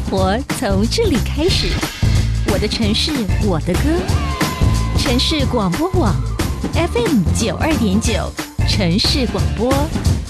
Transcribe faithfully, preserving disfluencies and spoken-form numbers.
活从这里开始，我的城市，我的歌。城市广播网 F M 九二点九，城市广播